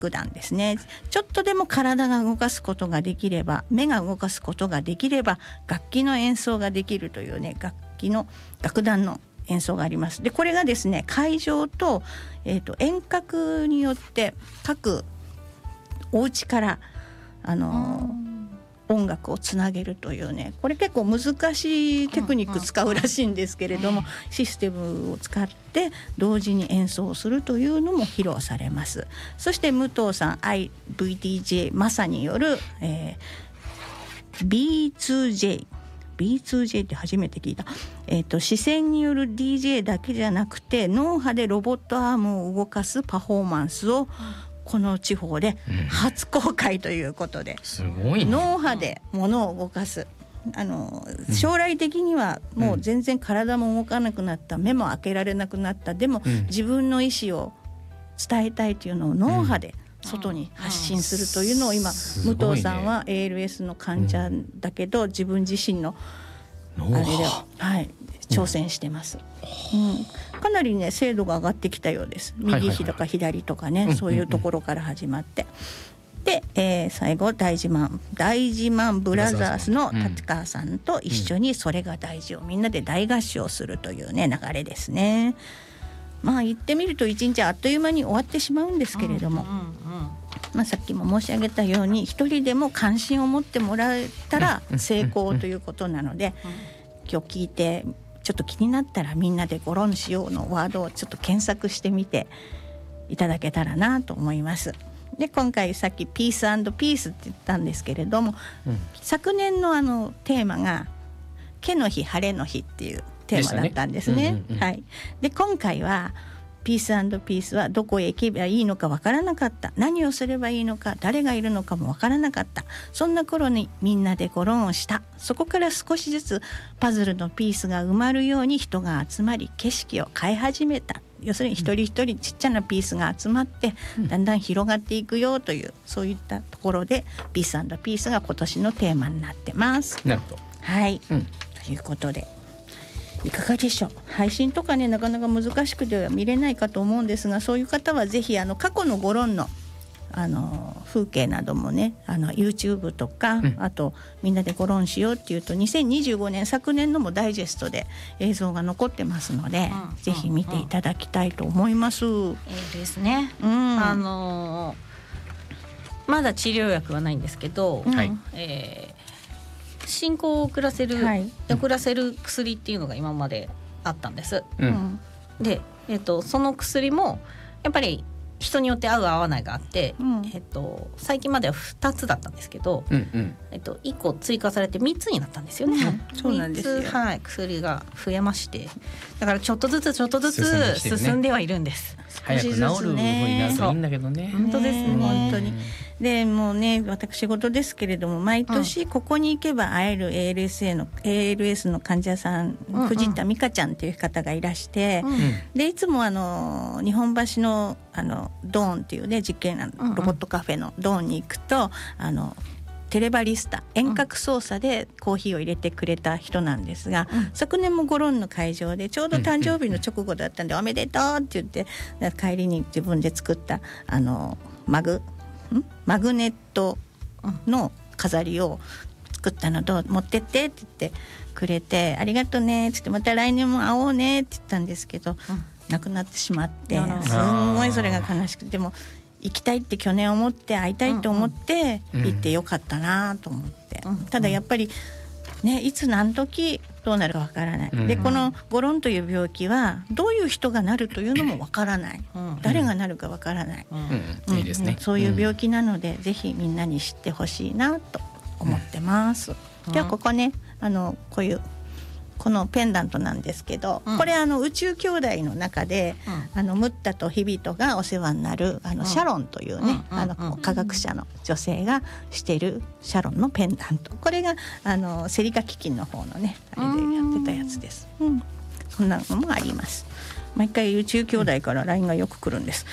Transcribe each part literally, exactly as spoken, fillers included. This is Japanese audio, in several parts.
楽団ですね。ちょっとでも体が動かすことができれば、目が動かすことができれば楽器の演奏ができるというね、楽器の楽団の演奏があります。でこれがですね、会場と、えーと、遠隔によって各お家からあの音楽をつなげるというね、これ結構難しいテクニック使うらしいんですけれども、システムを使って同時に演奏するというのも披露されます。そして武藤さん アイブイディージェー マサによる、えー、ビーツージェービーツージェー って初めて聞いた、えーと、視線による ディージェー だけじゃなくて脳波でロボットアームを動かすパフォーマンスをこの地方で初公開ということで、 うん、すごいね、 脳波で物を動かす、あの将来的にはもう全然体も動かなくなった、目も開けられなくなった、でも自分の意思を伝えたいというのを脳波で外に発信するというのを今、武藤さんは エーエルエス の患者だけど自分自身のあれで、はい、挑戦してます、うん、かなりね精度が上がってきたようです。右とか左とかね、そういうところから始まって、で、えー、最後大自慢大自慢ブラザーズの立川さんと一緒にそれが大事をみんなで大合唱するというね流れですね。まあ言ってみると一日あっという間に終わってしまうんですけれども、うんうんうん、まあ、さっきも申し上げたように一人でも関心を持ってもらえたら成功ということなので、今日聞いてちょっと気になったらみんなでゴロンしようのワードをちょっと検索してみていただけたらなと思います。で今回さっきピース&ピースって言ったんですけれども、うん、昨年のあのテーマが毛の日晴れの日っていうテーマだったんですね。はい。で今回はピース&ピースはどこへ行けばいいのかわからなかった、何をすればいいのか誰がいるのかもわからなかった、そんな頃にみんなでゴロンをした。そこから少しずつパズルのピースが埋まるように人が集まり景色を変え始めた。要するに一人一人ちっちゃなピースが集まってだんだん広がっていくよという、そういったところでピース&ピースが今年のテーマになってます。 なるほど。 はい、うん、ということでいかがでしょう。配信とかねなかなか難しくては見れないかと思うんですが、そういう方はぜひあの過去のゴロンのあの風景などもね、あの YouTube とか、うん、あとみんなでゴロンしようっていうとにせんにじゅうごねん昨年のもダイジェストで映像が残ってますので、うん、ぜひ見ていただきたいと思います。 うんうん、いいですね、うん、あのー、まだ治療薬はないんですけど、 うんはいえー、進行を遅らせる、はい、遅らせる薬っていうのが今まであったんです、うん、で、えーと、その薬もやっぱり人によって合う合わないがあって、うんえっと、最近まではふたつだったんですけど、うんうんえっと、いっこ追加されてみっつになったんですよね、 うん、そうなんですよ。 みっつ、はい、薬が増えまして、だからちょっとずつちょっとずつ進んではいるんです。 早く治る風になるといいんだけどね。 本当ですね、 本当に。でもうね私事ですけれども毎年ここに行けば会える エーエルエス の エーエルエス の患者さん、うんうん、藤田美香ちゃんという方がいらして、うん、でいつもあの日本橋のあのドーンっていうね実験ロボットカフェのドーンに行くと、うんうん、あのテレバリスタ遠隔操作でコーヒーを入れてくれた人なんですが、うん、昨年もゴロンの会場でちょうど誕生日の直後だったんで、うんうん、おめでとうって言って帰りに自分で作ったあのマグマグネットの飾りを作ったのと持ってってって言ってくれて、ありがとうねって言ってまた来年も会おうねって言ったんですけど、うん、亡くなってしまってすんごいそれが悲しくて、でも行きたいって去年思って会いたいと思って行ってよかったなと思って、うんうん、ただやっぱりねいつ何時どうなるかわからない、うん、でこのゴロンという病気はどういう人がなるというのもわからない、うん、誰がなるかわからない、 うんうん、いいですね、 そういう病気なので、うん、ぜひみんなに知ってほしいなと思ってます、うん、じゃあここねあのこういうこのペンダントなんですけど、うん、これあの宇宙兄弟の中で、うん、あのムッタとヒビトがお世話になるあの、うん、シャロンというね、うん、あの、うん、科学者の女性がしているシャロンのペンダント、これがあのセリカ基金の方のねあれでやってたやつです、うん、そんなのもあります。毎回宇宙兄弟から ライン がよく来るんです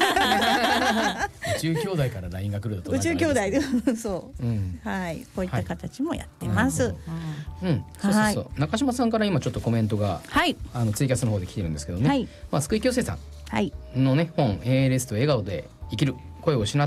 宇宙兄弟から ライン が来ると宇宙兄弟でそう、うん、はいこういった形もやってます、はいうん、そうそうそう、中島さんから今ちょっとコメントが、 はい、 あのツイキャスの方で来てるんですけどね、 はいまあ、救い矯正さんのね本 エーエルエス と笑顔で生きる、こ声を失